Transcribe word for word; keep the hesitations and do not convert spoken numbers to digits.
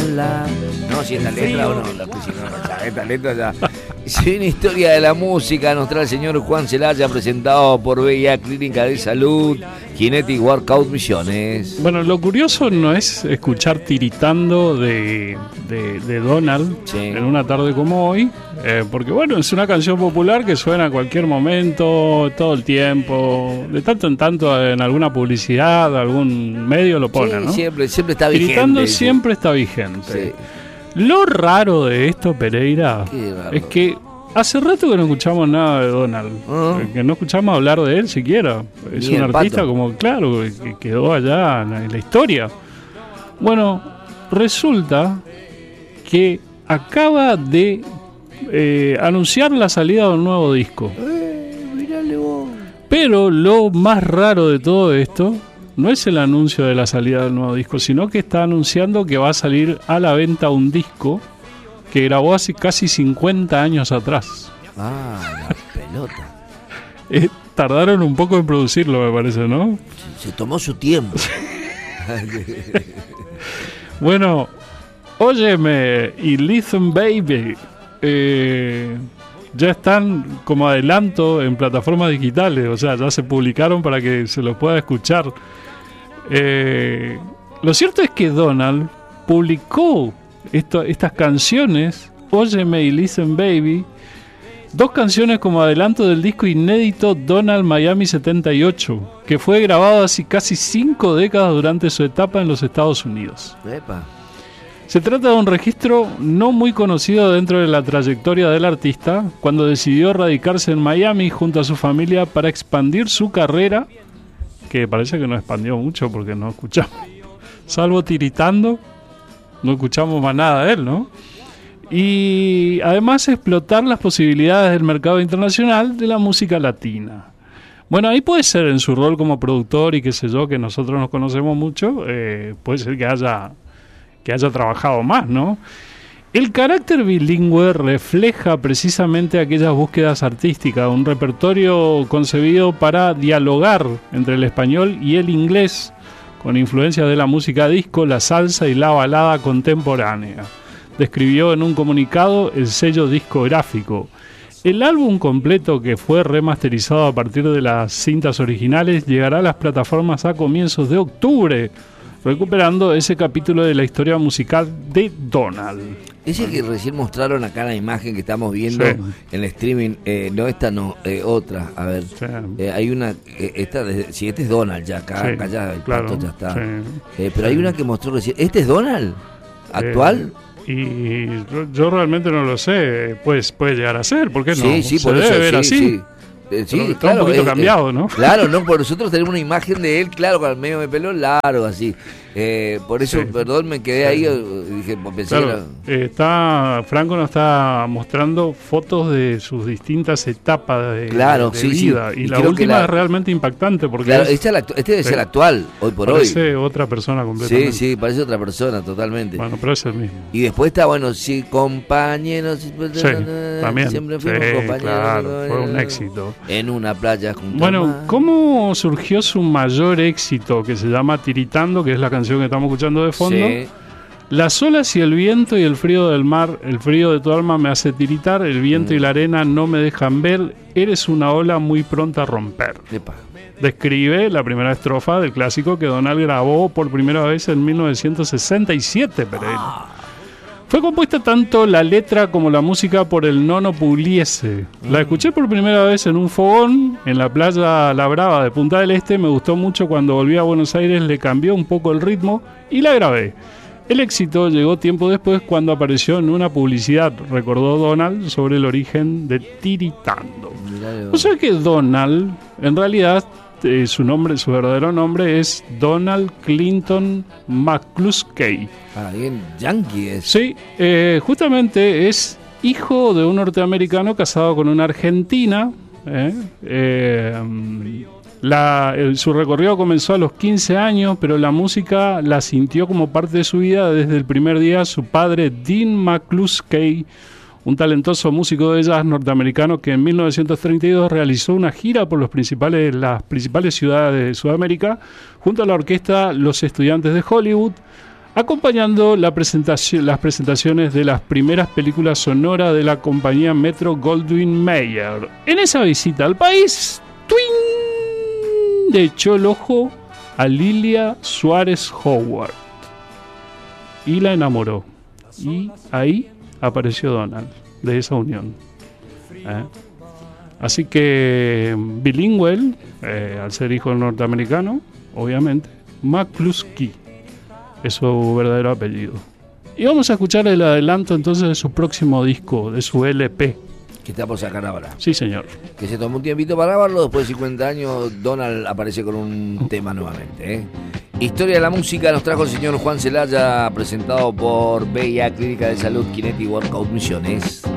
la. No, si esta letra o no, la, si no, ya, esta letra ya. Si una historia de la música nos trae el señor Juan Celaya, presentado por B I A Clínica de Salud, Kinetic Workout Misiones. Bueno, lo curioso no es escuchar Tiritando de, de, de Donald, sí, en una tarde como hoy, eh, porque bueno, es una canción popular que suena a cualquier momento, todo el tiempo, de tanto en tanto en alguna publicidad, algún medio lo pone, sí, ¿no? Siempre, siempre está vigente. Tiritando siempre está vigente. Sí. Lo raro de esto, Pereira, es que hace rato que no escuchamos nada de Donald, uh-huh. que no escuchamos hablar de él siquiera. Es Ni un artista pato. Como, claro, que quedó allá en la historia. Bueno, resulta que acaba de eh, anunciar la salida de un nuevo disco. Eh, mirale vos. Pero lo más raro de todo esto no es el anuncio de la salida del nuevo disco, sino que está anunciando que va a salir a la venta un disco que grabó hace casi cincuenta años atrás. Ah, la pelota. eh, tardaron un poco en producirlo, me parece, ¿no? Se, se tomó su tiempo. Bueno, óyeme y Listen Baby, eh, ya están como adelanto en plataformas digitales, o sea, ya se publicaron para que se los pueda escuchar. Eh, lo cierto es que Donald publicó esto, estas canciones, Óyeme y Listen Baby, dos canciones como adelanto del disco inédito Donald Miami setenta y ocho, que fue grabado hace casi cinco décadas durante su etapa en los Estados Unidos. Epa. Se trata de un registro no muy conocido dentro de la trayectoria del artista, cuando decidió radicarse en Miami junto a su familia para expandir su carrera, que parece que no expandió mucho porque no escuchamos, salvo Tiritando, no escuchamos más nada de él, ¿no? Y además explotar las posibilidades del mercado internacional de la música latina. Bueno, ahí puede ser en su rol como productor y qué sé yo, que nosotros nos conocemos mucho, eh, puede ser que haya... que haya trabajado más, ¿no? El carácter bilingüe refleja precisamente aquellas búsquedas artísticas, un repertorio concebido para dialogar entre el español y el inglés, con influencias de la música disco, la salsa y la balada contemporánea. Describió en un comunicado el sello discográfico. El álbum completo, que fue remasterizado a partir de las cintas originales, llegará a las plataformas a comienzos de octubre, recuperando ese capítulo de la historia musical de Donald. Ese que recién mostraron acá en la imagen que estamos viendo, sí, en el streaming, eh, no esta, no, eh, otra, a ver, sí. eh, hay una, eh, esta, de, si este es Donald ya, acá, sí, acá ya, el claro, pato ya está, sí, eh, pero sí. Hay una que mostró recién, ¿este es Donald? ¿Actual? Eh, y yo, yo realmente no lo sé, pues puede llegar a ser, ¿por qué no? Sí, sí, se por debe eso, ver sí, así. Sí. Eh, sí, está claro, un poquito eh, cambiado, eh, ¿no? Claro, no, por nosotros tenemos una imagen de él, claro, con el medio de pelo largo, así. Eh, por eso, sí, perdón, me quedé ahí, dije, pensé claro, que era... eh, está, Franco nos está mostrando fotos de sus distintas etapas de, claro, de sí, vida, sí. y, y la última la... es realmente impactante, porque claro, es, este, es actu- este es sí, el actual, hoy por parece hoy. Parece otra persona completamente. Sí, sí, parece otra persona, totalmente. Bueno, pero es el mismo. Y después está, bueno, sí, compañeros, sí, también, siempre fuimos sí, compañeros. Claro, fue un éxito. En una playa junto Bueno, más. ¿cómo surgió su mayor éxito, que se llama Tiritando, que es la canción que estamos escuchando de fondo? Sí. Las olas y el viento y el frío del mar, el frío de tu alma me hace tiritar, el viento mm. y la arena no me dejan ver, eres una ola muy pronta a romper. Epa. Describe la primera estrofa del clásico que Donald grabó por primera vez en mil novecientos sesenta y siete, Pereira. Ah. Fue compuesta tanto la letra como la música por el Nono Pugliese. La escuché por primera vez en un fogón en la playa La Brava de Punta del Este. Me gustó mucho. Cuando volví a Buenos Aires le cambió un poco el ritmo y la grabé. El éxito llegó tiempo después cuando apareció en una publicidad, recordó Donald, sobre el origen de Tiritando. O sea que Donald, en realidad, eh, su nombre, su verdadero nombre es Donald Clinton McCluskey. Ah, bien, yankee es. Sí, eh, justamente es hijo de un norteamericano casado con una argentina. Eh, eh, la, el, su recorrido comenzó a los quince años, pero la música la sintió como parte de su vida desde el primer día. Su padre, Dean McCluskey, un talentoso músico de jazz norteamericano que en mil novecientos treinta y dos realizó una gira por los principales, las principales ciudades de Sudamérica junto a la orquesta Los Estudiantes de Hollywood. acompañando la presentación, las presentaciones de las primeras películas sonoras de la compañía Metro Goldwyn Mayer. En esa visita al país, ¡twing!, le echó el ojo a Lilia Suárez Howard y la enamoró. Y ahí apareció Donald, de esa unión. ¿Eh? Así que bilingüe, eh, al ser hijo norteamericano, obviamente, McCluskey es su verdadero apellido. Y vamos a escuchar el adelanto entonces de su próximo disco, de su L P. Que está por sacar ahora. Sí, señor. Que se tomó un tiempito para grabarlo, después de cincuenta años Donald aparece con un tema nuevamente. ¿eh? Historia de la música nos trajo el señor Juan Celaya, presentado por B I A Clínica de Salud Kinetic Workout Misiones.